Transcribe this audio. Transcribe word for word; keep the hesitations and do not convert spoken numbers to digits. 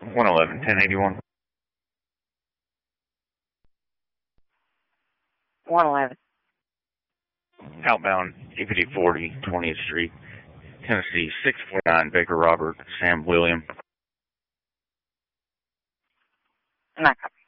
one eleven, ten eighty-one. one eleven. Outbound, E P D forty, twentieth Street, Tennessee, six forty-nine, Baker Robert, Sam William. Not copy.